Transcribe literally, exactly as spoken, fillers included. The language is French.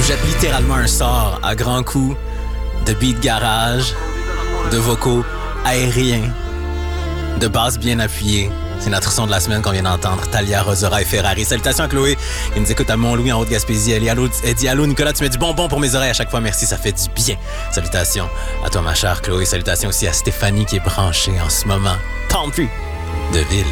jette littéralement un sort à grands coups de beat garage, de vocaux aériens, de basses bien appuyées. C'est notre son de la semaine qu'on vient d'entendre, Thalia, Rosera et Ferrari. Salutations à Chloé, qui nous écoute à Mont-Louis, en Haute-Gaspésie. Elle, allô, elle dit « Allô, Nicolas, tu mets du bonbon pour mes oreilles à chaque fois. Merci, ça fait du bien. » Salutations à toi, ma chère Chloé. Salutations aussi à Stéphanie, qui est branchée en ce moment. Country de ville.